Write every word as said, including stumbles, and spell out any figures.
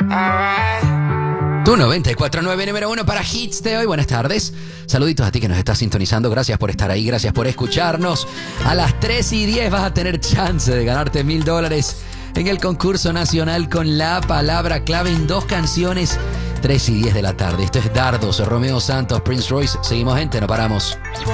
Tu noventa y cuatro punto nueve número uno para hits de hoy. Buenas tardes. Saluditos a ti que nos estás sintonizando. Gracias por estar ahí, gracias por escucharnos. A las tres y diez vas a tener chance de ganarte mil dólares en el concurso nacional con la palabra clave en dos canciones. tres y diez de la tarde. Esto es Dardos, Romeo Santos, Prince Royce. Seguimos, gente, no paramos.